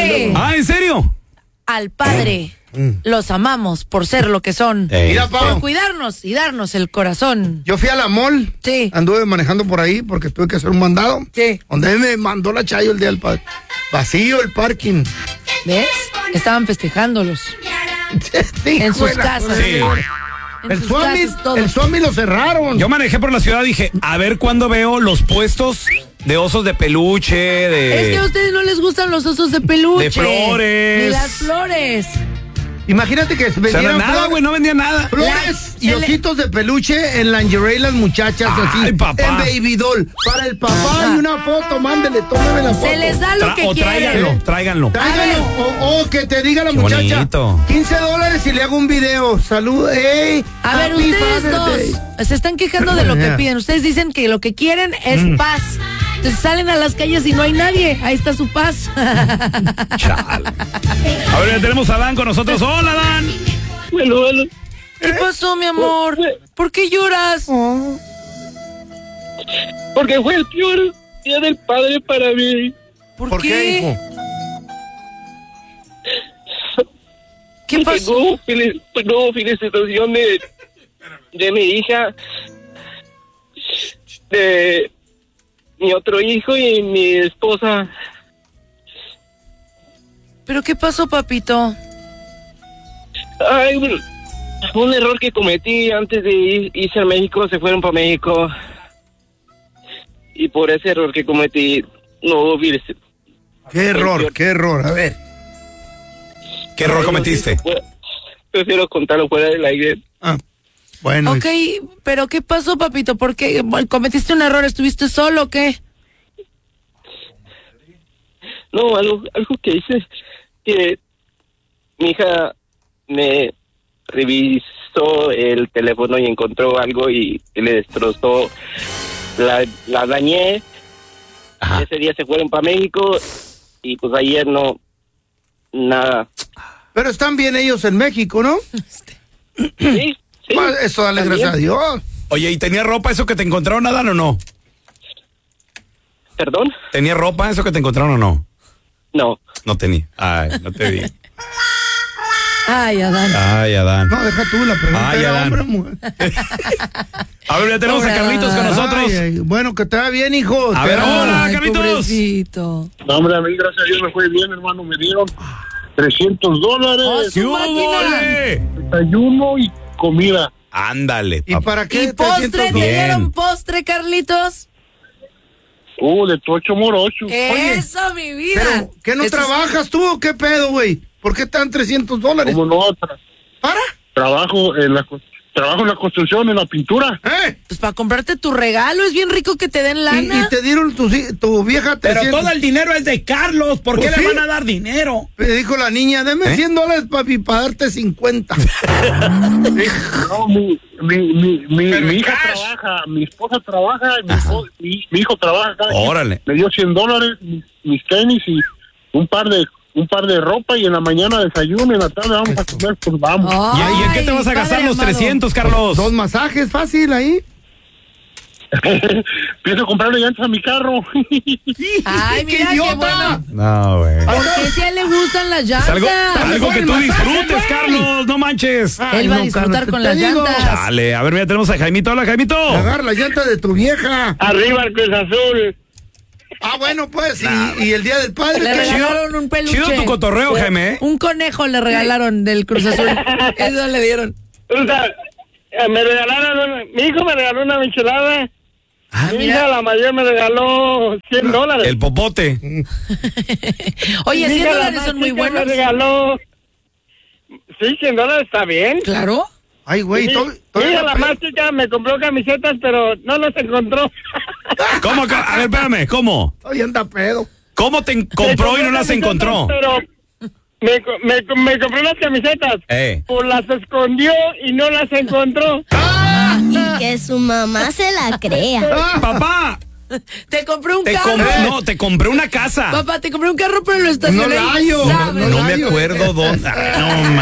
que ¿en serio? al padre los amamos por ser lo que son. Mira, Pau, Por cuidarnos y darnos el corazón. yo fui a la mall. Sí. Anduve manejando por ahí porque tuve que hacer un mandado. Sí. Donde me mandó la Chayo el día del padre. Vacío el parking. ¿Ves? Estaban festejándolos en sus casas. Sí. En El sus Swami, casas, todos. el Swami lo cerraron. Yo manejé por la ciudad y dije, a ver cuándo veo los puestos de osos de peluche, Es que a ustedes no les gustan los osos de peluche. De flores. Ni las flores. Imagínate que O sea, vendieran nada, güey, no vendía nada. flores y se le- ositos de peluche en lingerie las muchachas Ay, así. papá. En baby doll. Para el papá y una foto, mándele, tómeme la foto. Se les da lo que O quieren. tráiganlo. Tráigalo, o que te diga la Qué muchacha, bonito. $15 y le hago un video. Salud, hey. A ver, happy ustedes Father's dos Day. se están quejando de lo que piden. Ustedes dicen que lo que quieren es paz. Entonces salen a las calles y no hay nadie. Ahí está su paz. Chale. A ver, ya tenemos a Dan con nosotros. Hola, Dan. Bueno, ¿Qué pasó, mi amor? ¿Por qué lloras? porque fue el peor día del padre para mí. ¿Por qué, hijo? ¿Qué Porque pasó? no hubo felicitación de mi hija, de mi otro hijo y mi esposa. ¿Pero qué pasó, papito? Ay, fue un error que cometí antes de irse a México. Se fueron para México. Y por ese error que cometí, no hubo felicitación. Qué error. A ver. ¿Qué error cometiste? Prefiero contarlo fuera del aire. Bueno. Ok, pero ¿qué pasó, papito? ¿Por qué cometiste un error? ¿Estuviste solo o qué? No, algo que hice, que mi hija me revisó el teléfono y encontró algo y le destrozó. La dañé. Ajá. Ese día se fueron para México y pues ayer no, nada. Pero están bien ellos en México, ¿no? Sí. Pues, eso dale También. gracias a Dios. Oye, ¿y tenía ropa eso que te encontraron, Dan, o no? ¿Perdón? ¿Tenía ropa eso que te encontraron o no? No. No tenía. Ay, no te vi. Ay, Adán. Ay, Adán. No, deja tú la pregunta. Ay, era Adán. hombre o mujer. A ver, ya tenemos a Hola. Carlitos con nosotros. Ay, bueno, que te va bien, hijo. A Te ver, amo. hola, Ay, Carlitos. pobrecito. No, hombre, a mí, gracias a Dios, me fue bien, hermano. Me dieron $300, Oh, ¡Qué su máquina. desayuno y comida. Ándale, ¿Y papá. para qué? ¿Y postre? ¿Te Bien. dieron postre, Carlitos? De tocho morocho. Eso, mi vida. Pero, ¿qué no Eso trabajas tú o qué pedo, güey? ¿Por qué están $300? ¿Cómo no? ¿Para? Trabajo en la construcción, en la pintura. Pues para comprarte tu regalo, es bien rico que te den lana. Y te dieron tu vieja Pero 300. todo el dinero es de Carlos. ¿Por Pues qué le sí. van a dar dinero? Me dijo la niña, deme $100, papi, para darte 50. No, mi hija cash. trabaja, mi esposa trabaja, mi hijo trabaja. Cada quien Órale. me dio $100, mis tenis y un par de ropa, y en la mañana desayuno y en la tarde vamos a comer, pues vamos. ¿Y en qué te vas a Ay, gastar padre los amado. 300, Carlos? 2 masajes, fácil ahí. Pienso comprarle llantas a mi carro. Ay, mira qué bueno. No, güey. Porque si a él le gustan las llantas. Algo que tú disfrutes, Carlos. No manches. Él va a no, disfrutar Carlos, con te las digo. llantas. Dale, a ver, mira, tenemos a Jaimito. Hola, Jaimito. Agarra la llanta de tu vieja. Arriba el Cruz Azul. Bueno, pues, y el Día del Padre. Le ¿qué? regalaron un peluche. Chido tu cotorreo, Jaime, ¿eh? Un conejo le regalaron del Cruz Azul. Eso le dieron. O sea, me regalaron, mi hijo me regaló una michelada. Mi hija, la mayor, me regaló $100. El popote. Oye, Mi hija, la $100 más son muy chica, buenos. Me regaló, sí, $100 está bien. Claro. Ay, güey, Mi todavía hija, no la pe- más chica, me compró camisetas, pero no las encontró. ¿Cómo? A ver, espérame, ¿cómo? todavía anda pedo. ¿Cómo te compró y no las encontró? Pero me compró las camisetas. Pues las escondió y no las encontró. Y que su mamá se la crea. Papá, Te compré un carro. te compré una casa. Papá, te compré un carro, pero lo estacioné. No la hallo. ¿Sabes? No me acuerdo dónde. No,